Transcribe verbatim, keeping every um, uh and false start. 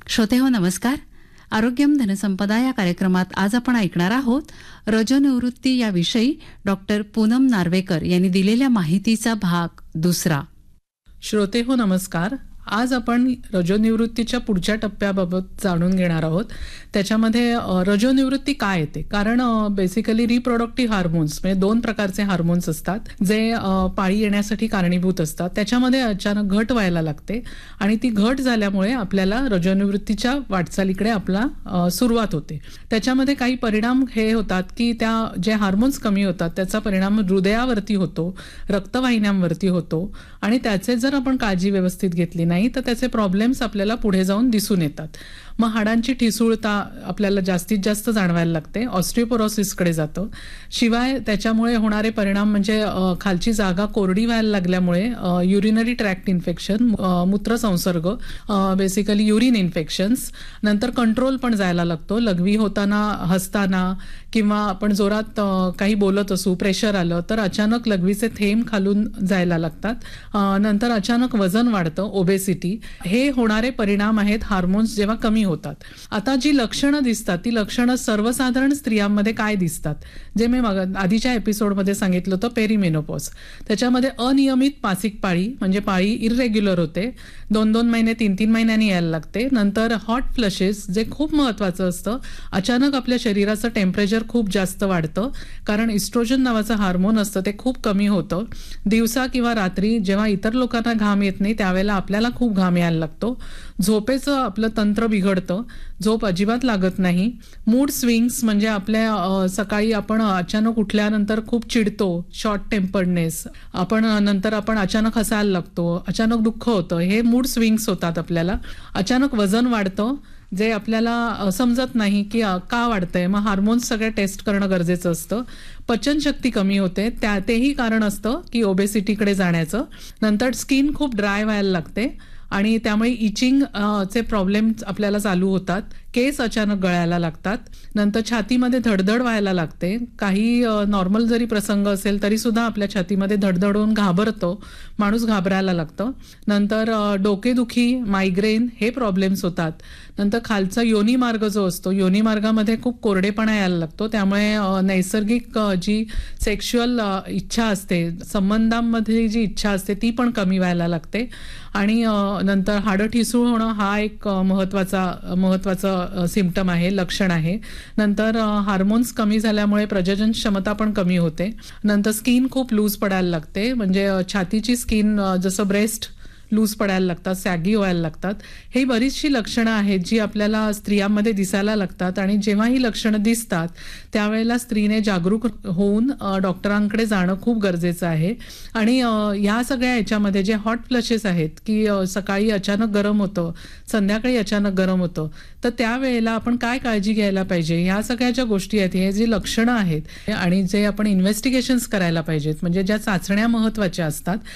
श्रोतेहो नमस्कार. आरोग्यम धनसंपदा या कार्यक्रमात आज आपण ऐकणार आहोत रजोनिवृत्ती या विषयी डॉक्टर पूनम नार्वेकर यांनी दिलेल्या माहितीचा भाग दुसरा. श्रोतेहो नमस्कार. आज आपण रजोनिवृत्तीच्या पुढच्या टप्प्याबाबत जाणून घेणार आहोत. त्याच्यामध्ये रजोनिवृत्ती काय येते, कारण बेसिकली रिप्रोडक्टिव्ह हार्मोन्स म्हणजे दोन प्रकारचे हार्मोन्स असतात जे पाळी येण्यासाठी कारणीभूत असतात. त्याच्यामध्ये अचानक घट व्हायला लागते आणि ती घट झाल्यामुळे आपल्याला रजोनिवृत्तीच्या वाटचालीकडे आपला सुरुवात होते. त्याच्यामध्ये काही परिणाम हे होतात की त्या जे हार्मोन्स कमी होतात त्याचा परिणाम हृदयावरती होतो, रक्तवाहिन्यांवरती होतो आणि त्याचे जर आपण काळजी व्यवस्थित घेतली नाही तर त्याचे प्रॉब्लेम्स आपल्याला पुढे जाऊन दिसून येतात. मग हाडांची ठिसूळता आपल्याला जास्तीत जास्त जाणवायला लागते, ऑस्टिओपोरोसिसकडे जातं. शिवाय त्याच्यामुळे होणारे परिणाम म्हणजे खालची जागा कोरडी व्हायला लागल्यामुळे urinary tract infection, मूत्रसंसर्ग, basically urine infections, नंतर कंट्रोल पण जायला लागतो. लघवी होताना, हसताना किंवा आपण जोरात काही बोलत असू, प्रेशर आलं तर अचानक लघवीचे थेंब खालून जायला लागतात. नंतर अचानक वजन वाढतं, ओबेसिटी. हे होणारे परिणाम आहेत हार्मोन्स जेव्हा कमी होतात. आता जी लक्षणं दिसतात ती लक्षणं सर्वसाधारण स्त्रियांमध्ये काय दिसतात, जे मी आधीच्या एपिसोडमध्ये सांगितलं होतं पेरिमेनोपॉज. त्याच्यामध्ये अनियमित मासिक पाळी म्हणजे पाळी इरेग्युलर होते, दोन दोन महिने तीन तीन महिन्यांनी यायला लागते. नंतर हॉट फ्लशेस, जे खूप महत्वाचं असतं. अचानक आपल्या शरीराचं टेम्परेचर खूप जास्त वाढतं कारण इस्ट्रोजन नावाचं हार्मोन असतं ते खूप कमी होतं. दिवसा किंवा रात्री जेव्हा इतर लोकांना घाम येत नाही त्यावेळेला आपल्याला खूप घाम यायला लागतो. झोपेचं आपलं तंत्र बिघडतं, झोप अजिबात लागत नाही. मूड स्विंग्स म्हणजे आपल्या सकाळी आपण अचानक उठल्यानंतर खूप चिडतो, शॉर्ट टेम्पर्डनेस, आपण नंतर आपण अचानक हसायला लागतो, अचानक दुःख होतं. हे मूड स्विंग्स होतात आपल्याला. अचानक वजन वाढतं जे आपल्याला समजत नाही की का वाढतंय. मग हार्मोन्स सगळे टेस्ट करणं गरजेचं असतं. पचनशक्ती कमी होते, त्या तेही कारण असतं की ओबेसिटीकडे जाण्याचं. नंतर स्किन खूप ड्राय व्हायला लागते आणि त्यामुळे इचिंग चे प्रॉब्लेम आपल्याला चालू होतात. केस अचानक गळायला लागतात. नंतर छातीमध्ये धडधड व्हायला लागते. काही नॉर्मल जरी प्रसंग असेल तरी सुद्धा आपल्या छातीमध्ये धडधड होऊन घाबरतो, माणूस घाबरायला लागतं. नंतर डोकेदुखी, मायग्रेन हे प्रॉब्लेम्स होतात. नंतर खालचा योनी मार्ग जो असतो, योनी मार्गामध्ये खूप कोरडेपणा यायला लागतो. त्यामुळे नैसर्गिक जी सेक्शुअल इच्छा असते, संबंधांमध्ये जी इच्छा असते ती पण कमी व्हायला लागते. आणि नंतर हाडं ठिसूळ होणं हा एक महत्वाचा महत्वाचं सिम्पटम आहे, लक्षण आहे. नंतर हार्मोन्स कमी झाल्यामुळे प्रजनन क्षमता पण कमी होते. नंतर स्किन खूप लूज पडायला लागते, म्हणजे छातीची स्किन जसं ब्रेस्ट लूज पडायला लागतात, सॅगी व्हायला लागतात. ही बरीचशी लक्षणं आहेत जी आपल्याला स्त्रियांमध्ये दिसायला लागतात आणि जेव्हा ही लक्षणं दिसतात त्यावेळेला स्त्रीने जागरूक होऊन डॉक्टरांकडे जाणं खूप गरजेचं आहे. आणि या सगळ्या याच्यामध्ये जे हॉट फ्लशेस आहेत की सकाळी अचानक गरम होतं, संध्याकाळी अचानक गरम होतं, तर त्यावेळेला आपण काय काळजी घ्यायला पाहिजे, ह्या सगळ्या ज्या गोष्टी आहेत, हे जे लक्षणं आहेत आणि जे आपण इन्व्हेस्टिगेशन्स करायला पाहिजेत, म्हणजे ज्या चाचण्या महत्त्वाच्या असतात